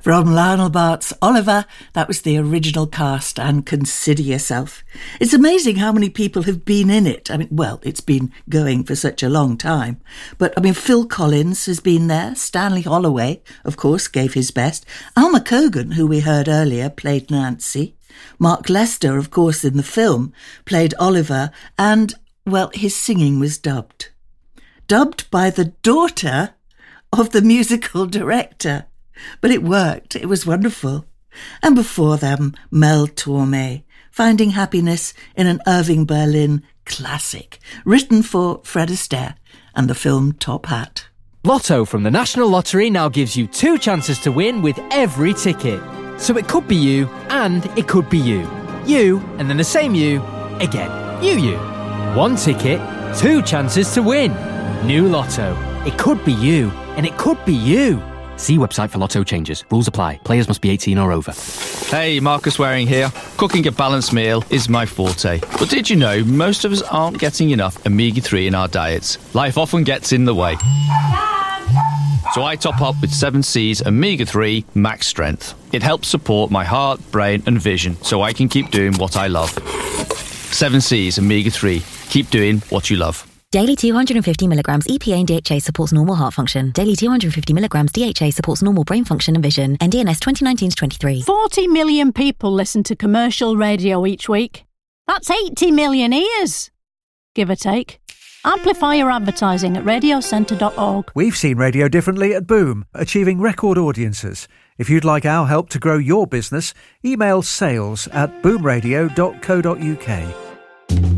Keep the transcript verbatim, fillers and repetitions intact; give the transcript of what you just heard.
From Lionel Bart's Oliver, that was the original cast, and Consider Yourself. It's amazing how many people have been in it. I mean, well, it's been going for such a long time. But, I mean, Phil Collins has been there. Stanley Holloway, of course, gave his best. Alma Cogan, who we heard earlier, played Nancy. Mark Lester, of course, in the film, played Oliver. And, well, his singing was dubbed. Dubbed by the daughter of the musical director. But it worked. It was wonderful. And before them, Mel Torme, Finding Happiness in an Irving Berlin classic, written for Fred Astaire and the film Top Hat. Lotto from the National Lottery now gives you two chances to win with every ticket. So it could be you and it could be you. You and then the same you again. You, you. One ticket, two chances to win. New Lotto. It could be you and it could be you. See website for Lotto changes. Rules apply. Players must be eighteen or over. Hey, Marcus Waring here. Cooking a balanced meal is my forte. But did you know most of us aren't getting enough omega three in our diets? Life often gets in the way. So I top up with seven C's omega three Max Strength. It helps support my heart, brain and vision so I can keep doing what I love. seven C's omega three. Keep doing what you love. Daily two hundred fifty milligrams E P A and D H A supports normal heart function. Daily two hundred fifty milligrams D H A supports normal brain function and vision. N D N S twenty nineteen to twenty-three. forty million people listen to commercial radio each week. That's eighty million ears, give or take. Amplify your advertising at radio centre dot org. We've seen radio differently at Boom, achieving record audiences. If you'd like our help to grow your business, email sales at boom radio dot co dot uk.